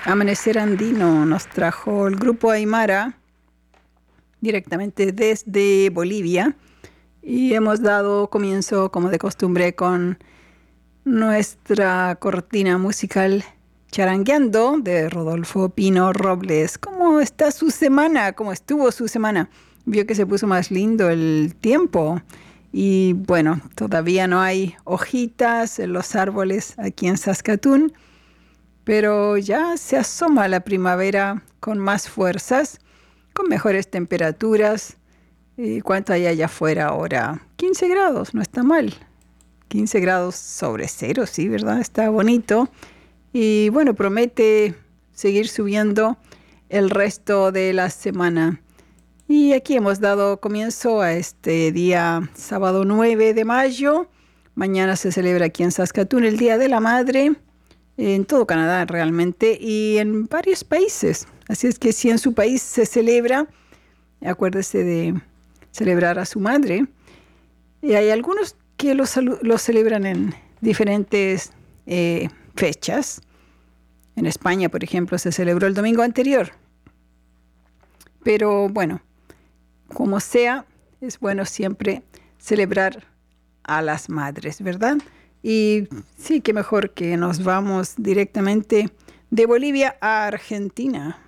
Amanecer Andino nos trajo el grupo Aymara directamente desde Bolivia y hemos dado comienzo, como de costumbre, con nuestra cortina musical Charangueando de Rodolfo Pino Robles. ¿Cómo está su semana? ¿Cómo estuvo su semana? Vio que se puso más lindo el tiempo y bueno, todavía no hay hojitas en los árboles aquí en Saskatoon, pero ya se asoma la primavera con más fuerzas, con mejores temperaturas. ¿Cuánto hay allá afuera ahora? 15 grados, no está mal. 15 grados sobre cero, sí, ¿verdad? Está bonito. Y bueno, promete seguir subiendo el resto de la semana. Y aquí hemos dado comienzo a este día sábado 9 de mayo. Mañana se celebra aquí en Saskatoon el Día de la Madre, en todo Canadá realmente, y en varios países. Así es que si en su país se celebra, acuérdese de celebrar a su madre. Y hay algunos que lo celebran en diferentes fechas. En España, por ejemplo, se celebró el domingo anterior. Pero bueno, como sea, es bueno siempre celebrar a las madres, ¿verdad? Y sí, qué mejor que nos vamos directamente de Bolivia a Argentina.